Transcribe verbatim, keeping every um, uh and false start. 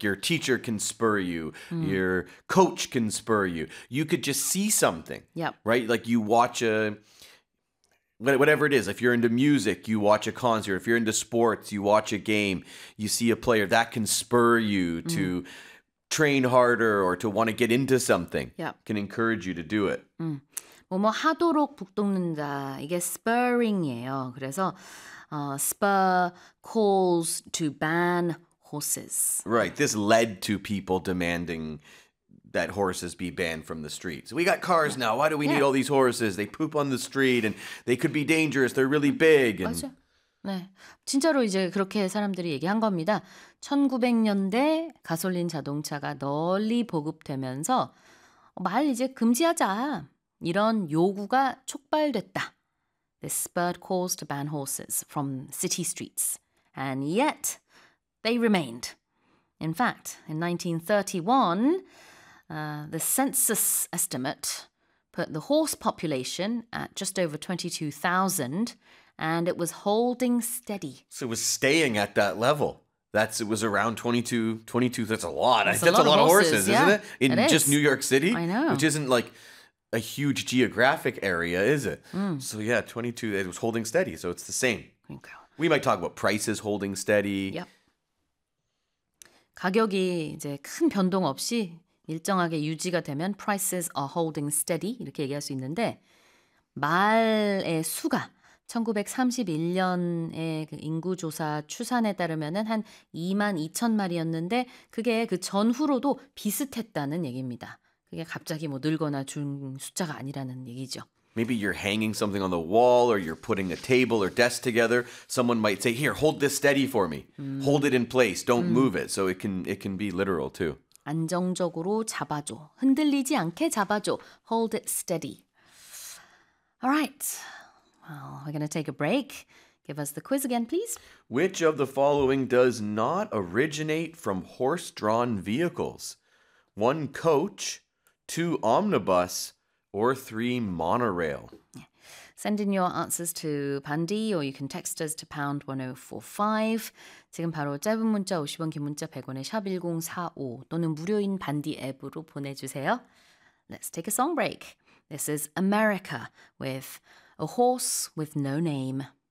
Like your teacher can spur you, mm. your coach can spur you. You could just see something, yep. right? Like you watch a, whatever it is. If you're into music, you watch a concert. If you're into sports, you watch a game. You see a player that can spur you to mm. train harder or to want to get into something. Yep. Can encourage you to do it. 음. 뭐뭐 하도록 북돋는다. 이게 spurring이에요. 그래서 uh, spur calls to ban horses. Right. This led to people demanding that horses be banned from the streets. We got cars now. Why do we yeah. need all these horses? They poop on the street and they could be dangerous. They're really big. And... 맞아. 네. 진짜로 이제 그렇게 사람들이 얘기한 겁니다. 천구백 년대 가솔린 자동차가 널리 보급되면서 말 이제 금지하자. 이런 요구가 촉발됐다. This spurred calls to ban horses from city streets. And yet, they remained. In fact, in nineteen thirty-one, uh, the census estimate put the horse population at just over twenty-two thousand, and it was holding steady. So it was staying at that level. That's it was around twenty-two, twenty-two. That's a lot. That's, that's a, lot a lot of horses, horses isn't yeah. it? In it just is. New York City? I know. Which isn't like a huge geographic area, is it? Mm. So yeah, twenty-two, it was holding steady. So it's the same. 그러니까. We might talk about prices holding steady. Yep. 가격이 이제 큰 변동 없이 일정하게 유지가 되면 prices are holding steady 이렇게 얘기할 수 있는데 말의 수가 천구백삼십일 년의 그 인구조사 추산에 따르면은 한 이만 이천 마리였는데 그게 그 전후로도 비슷했다는 얘기입니다. 그게 갑자기 뭐 늘거나 준 숫자가 아니라는 얘기죠. Maybe you're hanging something on the wall or you're putting a table or desk together. Someone might say, here, hold this steady for me. 음. Hold it in place. Don't 음. move it. So it can it can be literal too. 안정적으로 잡아줘. 흔들리지 않게 잡아줘. Hold it steady. All right. Well, we're going to take a break. Give us the quiz again, please. Which of the following does not originate from horse-drawn vehicles? One, coach. Two, omnibus. Or three, monorail. Send in your answers to 반디 or you can text us to pound ten forty-five. 지금 바로 짧은 문자 오십 원, 긴 문자 백 원에 샵 일공사오 또는 무료인 반디 앱으로 보내주세요. Let's take a song break. This is America with A Horse with No Name.